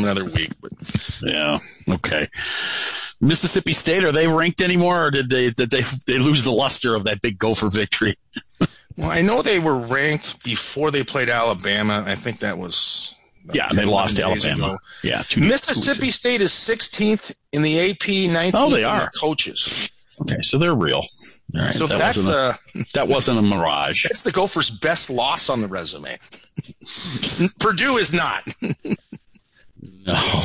another week. But yeah, okay. Mississippi State, are they ranked anymore, or did they lose the luster of that big Gopher victory? Well, I know they were ranked before they played Alabama. I think that was they lost to Alabama. Ago. Yeah, Mississippi State is 16th in the AP, 19th they are. in the coaches. Okay, so they're real. Right, so that wasn't a mirage. That's the Gophers' best loss on the resume. Purdue is not. No.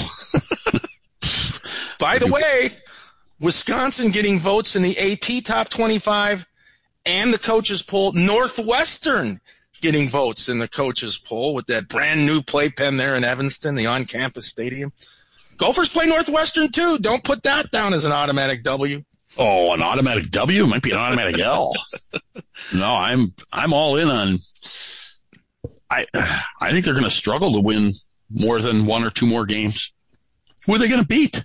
By the way, Wisconsin getting votes in the AP top 25 and the coaches poll. Northwestern getting votes in the coaches poll with that brand new playpen there in Evanston, the on-campus stadium. Gophers play Northwestern too. Don't put that down as an automatic W. Oh, an automatic W? Might be an automatic L. No, I'm all in on. I think they're going to struggle to win more than one or two more games. Who are they going to beat?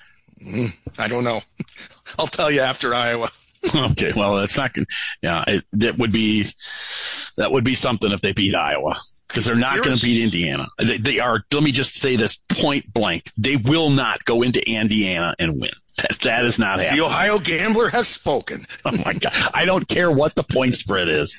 I don't know. I'll tell you after Iowa. Okay, well, that's not good. Yeah, that would be something if they beat Iowa, because they're not going to beat Indiana. They are. Let me just say this point blank: they will not go into Indiana and win. That is not happening. The Ohio Gambler has spoken. Oh my God! I don't care what the point spread is.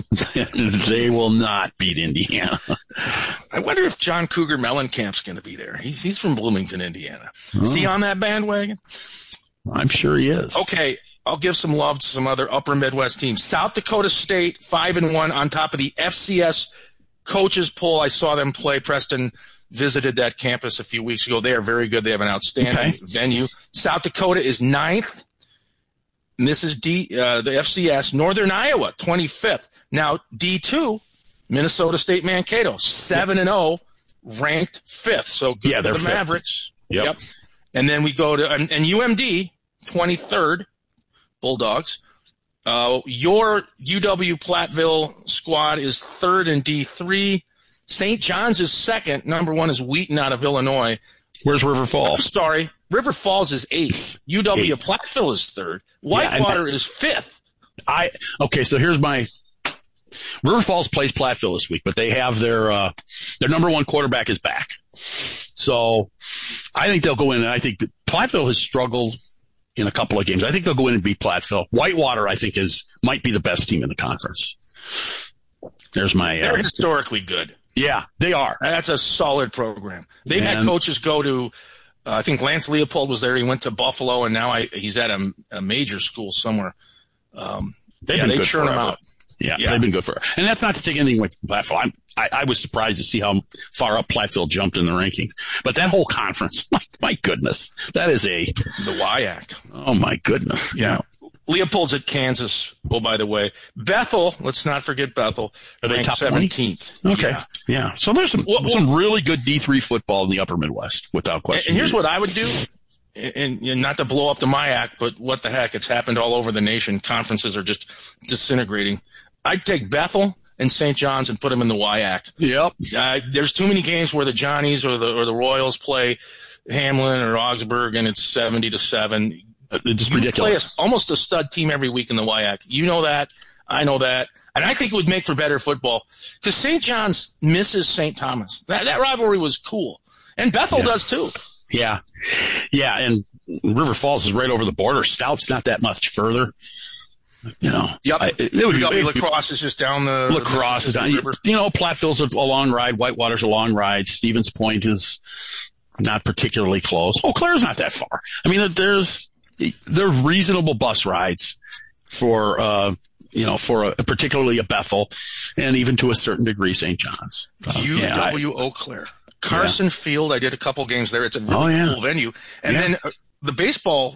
They will not beat Indiana. I wonder if John Cougar Mellencamp's going to be there. He's from Bloomington, Indiana. Is he on that bandwagon? I'm sure he is. Okay. I'll give some love to some other upper Midwest teams. South Dakota State, 5-1 on top of the FCS coaches poll. I saw them play. Preston visited that campus a few weeks ago. They are very good. They have an outstanding venue. South Dakota is 9th. And this is the FCS. Northern Iowa, 25th. Now, D2, Minnesota State Mankato, 7-0, ranked 5th. So good they're for the 5th. Mavericks. Yep. And then we go to and UMD, 23rd. Bulldogs. Your UW Platteville squad is 3rd in D3. St. John's is 2nd. Number 1 is Wheaton out of Illinois. Where's River Falls? Sorry. River Falls is 8th. UW Platteville is 3rd. Whitewater is 5th. Okay, so here's my River Falls plays Platteville this week, but they have their number 1 quarterback is back. So I think they'll go in, and I think Platteville has struggled in a couple of games. I think they'll go in and beat Platteville. Whitewater, I think, might be the best team in the conference. There's my. They're historically good. Yeah, they are. That's a solid program. They've had coaches go to. I think Lance Leopold was there. He went to Buffalo, and now he's at a major school somewhere. They churn them out. Yeah, they've been good for her. And that's not to take anything away from Platteville. I was surprised to see how far up Platteville jumped in the rankings. But that whole conference, my goodness, that is the WIAC. Oh, my goodness. Yeah. Leopold's at Kansas. Oh, by the way. Bethel, let's not forget Bethel. Are they top 17th? 20? Okay. Yeah. So there's some really good D3 football in the upper Midwest, without question. And here's what I would do. And not to blow up the MIAC, but what the heck? It's happened all over the nation. Conferences are just disintegrating. I'd take Bethel and St. John's and put them in the WIAC. Yep. There's too many games where the Johnnies or the Royals play Hamlin or Augsburg, and it's 70-7. It's ridiculous. Play almost a stud team every week in the WIAC. You know that. I know that. And I think it would make for better football because St. John's misses St. Thomas. That rivalry was cool. And Bethel does too. Yeah. Yeah. And River Falls is right over the border. Stout's not that much further. You know, Lacrosse is just down the Lacrosse is down. River. You know, Platteville's a long ride. Whitewater's a long ride. Stevens Point is not particularly close. Eau Claire's not that far. I mean, there's reasonable bus rides for particularly a Bethel, and even to a certain degree St. John's. UW Eau Claire, Carson Field. I did a couple games there. It's a really cool venue, and then the baseball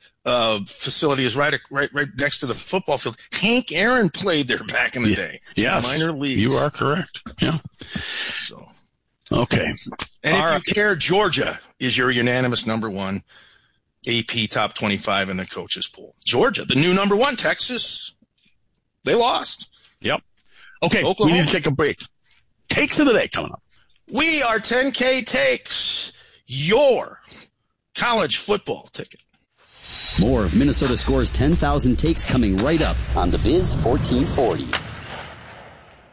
facility is right next to the football field. Hank Aaron played there back in the day. Yes. Minor leagues. You are correct. Yeah. So. Okay. And if you care, Georgia is your unanimous number 1 AP top 25 in the coaches poll. Georgia, the new number 1. Texas, they lost. Yep. Okay. Oklahoma. We need to take a break. Takes of the day coming up. We are 10K Takes, your college football ticket. More of Minnesota Score's 10,000 takes coming right up on The Biz 1440.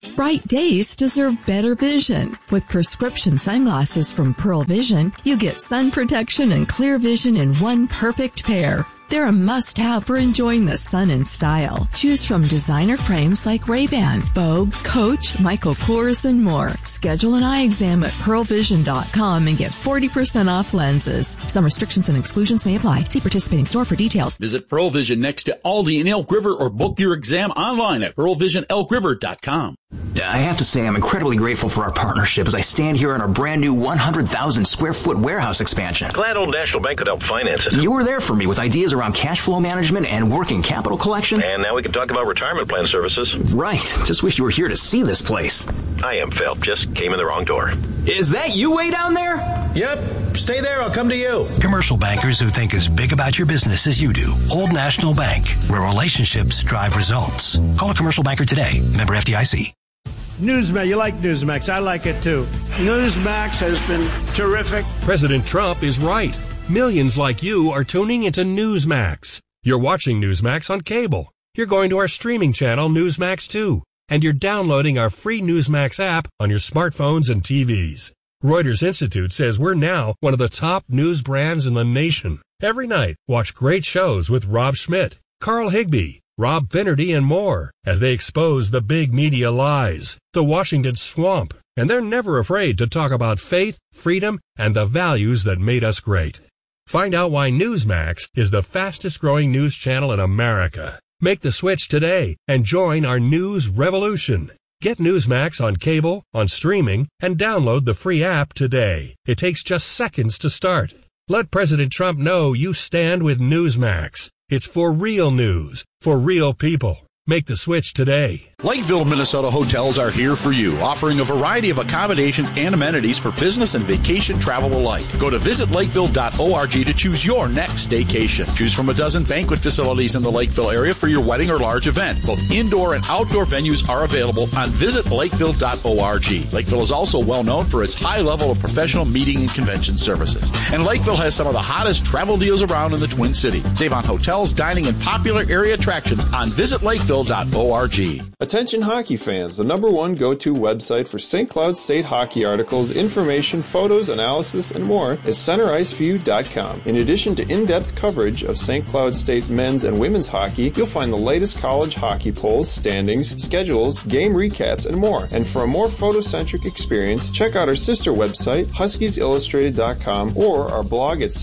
Bright days deserve better vision. With prescription sunglasses from Pearl Vision, you get sun protection and clear vision in one perfect pair. They're a must-have for enjoying the sun in style. Choose from designer frames like Ray-Ban, Bogue, Coach, Michael Kors, and more. Schedule an eye exam at pearlvision.com and get 40% off lenses. Some restrictions and exclusions may apply. See participating store for details. Visit Pearl Vision next to Aldi in Elk River or book your exam online at pearlvisionelkriver.com. I have to say I'm incredibly grateful for our partnership as I stand here on our brand new 100,000 square foot warehouse expansion. Glad Old National Bank could help finance it. You were there for me with ideas around cash flow management and working capital collection. And now we can talk about retirement plan services. Right. Just wish you were here to see this place. I am Phil. Just came in the wrong door. Is that you way down there? Yep. Stay there. I'll come to you. Commercial bankers who think as big about your business as you do. Old National Bank, where relationships drive results. Call a commercial banker today. Member FDIC. Newsmax, you like Newsmax. I like it too. Newsmax has been terrific. President Trump is right. Millions like you are tuning into Newsmax. You're watching Newsmax on cable. You're going to our streaming channel, Newsmax 2. And you're downloading our free Newsmax app on your smartphones and TVs. Reuters Institute says we're now one of the top news brands in the nation. Every night, watch great shows with Rob Schmidt, Carl Higbie, Rob Finnerty, and more as they expose the big media lies, the Washington swamp, and they're never afraid to talk about faith, freedom, and the values that made us great. Find out why Newsmax is the fastest growing news channel in America. Make the switch today and join our news revolution. Get Newsmax on cable, on streaming, and download the free app today. It takes just seconds to start. Let President Trump know you stand with Newsmax. It's for real news, for real people. Make the switch today. Lakeville, Minnesota hotels are here for you, offering a variety of accommodations and amenities for business and vacation travel alike. Go to visitlakeville.org to choose your next staycation. Choose from a dozen banquet facilities in the Lakeville area for your wedding or large event. Both indoor and outdoor venues are available on visitlakeville.org. Lakeville is also well known for its high level of professional meeting and convention services. And Lakeville has some of the hottest travel deals around in the Twin Cities. Save on hotels, dining, and popular area attractions on visitlakeville.org. Attention hockey fans, the #1 go-to website for St. Cloud State hockey articles, information, photos, analysis, and more is CenterIceView.com. In addition to in-depth coverage of St. Cloud State men's and women's hockey, you'll find the latest college hockey polls, standings, schedules, game recaps, and more. And for a more photocentric experience, check out our sister website, HuskiesIllustrated.com, or our blog at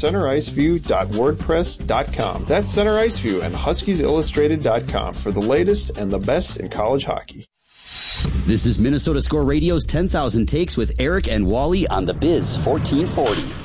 CenterIceView.wordpress.com. That's Center Iceview and HuskiesIllustrated.com for the latest and the best in college hockey. This is Minnesota Score Radio's 10,000 Takes with Eric and Wally on the Biz 1440.